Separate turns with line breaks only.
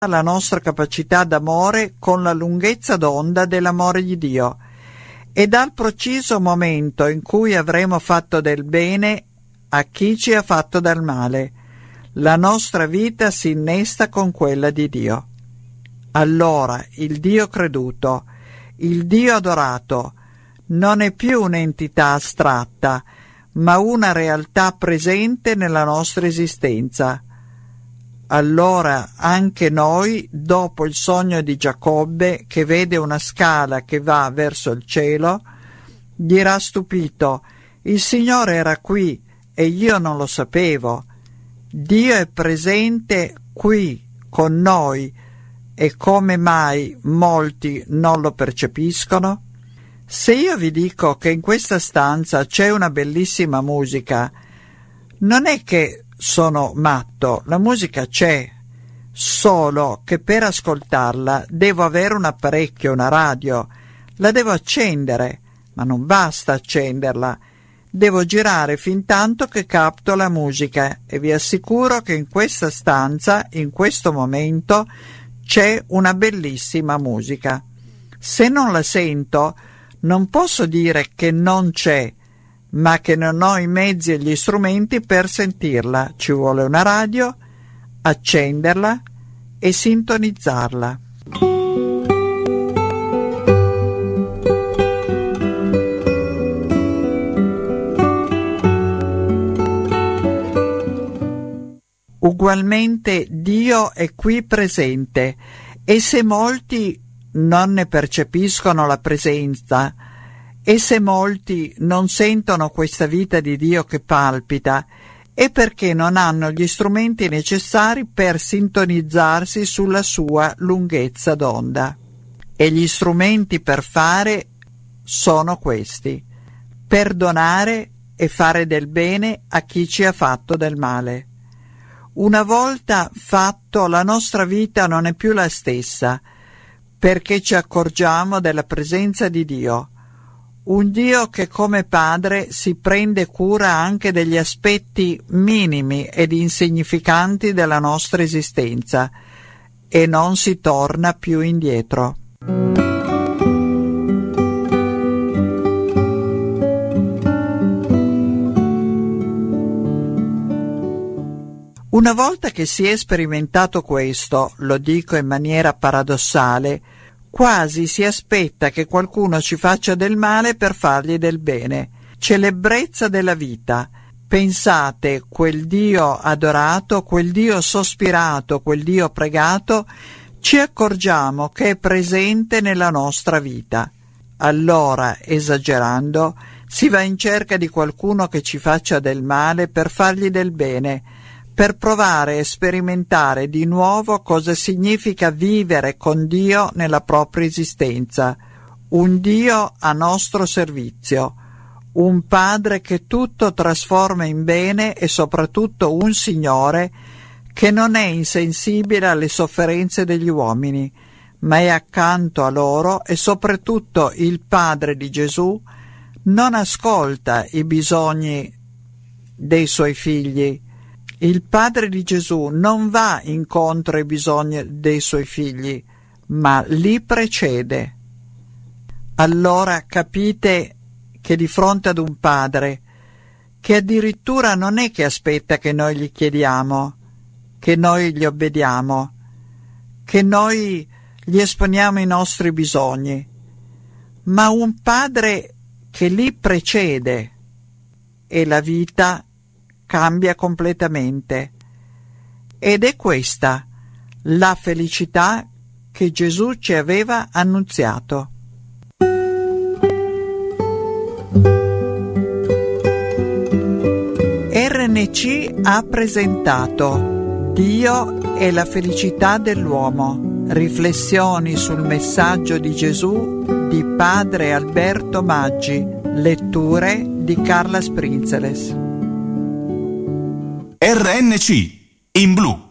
la nostra capacità d'amore con la lunghezza d'onda dell'amore di Dio, e dal preciso momento in cui avremo fatto del bene a chi ci ha fatto del male, la nostra vita si innesta con quella di Dio. Allora il Dio creduto, il Dio adorato, non è più un'entità astratta, ma una realtà presente nella nostra esistenza. Allora anche noi, dopo il sogno di Giacobbe che vede una scala che va verso il cielo, dirà stupito: il Signore era qui e io non lo sapevo. Dio è presente qui con noi, e come mai molti non lo percepiscono? Se io vi dico che in questa stanza c'è una bellissima musica, non è che sono matto, la musica c'è, solo che per ascoltarla devo avere un apparecchio, una radio, la devo accendere, ma non basta accenderla, devo girare fin tanto che capto la musica, e vi assicuro che in questa stanza, in questo momento, c'è una bellissima musica. Se non la sento, non posso dire che non c'è, ma che non ho i mezzi e gli strumenti per sentirla. Ci vuole una radio, accenderla e sintonizzarla. Ugualmente Dio è qui presente, e se molti non ne percepiscono la presenza, e se molti non sentono questa vita di Dio che palpita, è perché non hanno gli strumenti necessari per sintonizzarsi sulla sua lunghezza d'onda. E gli strumenti per fare sono questi: perdonare e fare del bene a chi ci ha fatto del male. Una volta fatto, la nostra vita non è più la stessa, perché ci accorgiamo della presenza di Dio, un Dio che come Padre si prende cura anche degli aspetti minimi ed insignificanti della nostra esistenza, e non si torna più indietro. Una volta che si è sperimentato questo, lo dico in maniera paradossale, quasi si aspetta che qualcuno ci faccia del male per fargli del bene. Celebbrezza della vita. Pensate, quel Dio adorato, quel Dio sospirato, quel Dio pregato, ci accorgiamo che è presente nella nostra vita. Allora, esagerando, si va in cerca di qualcuno che ci faccia del male per fargli del bene, per provare e sperimentare di nuovo cosa significa vivere con Dio nella propria esistenza, un Dio a nostro servizio, un Padre che tutto trasforma in bene, e soprattutto un Signore che non è insensibile alle sofferenze degli uomini, ma è accanto a loro, e soprattutto il Padre di Gesù non ascolta i bisogni dei suoi figli. Il Padre di Gesù non va incontro ai bisogni dei suoi figli, ma li precede. Allora capite che di fronte ad un Padre che addirittura non è che aspetta che noi gli chiediamo, che noi gli obbediamo, che noi gli esponiamo i nostri bisogni, ma un Padre che li precede, e la vita cambia completamente. Ed è questa la felicità che Gesù ci aveva annunziato. RNC ha presentato Dio e la felicità dell'uomo. Riflessioni sul messaggio di Gesù di padre Alberto Maggi. Letture di Carla Sprinzeles.
RNC in blu.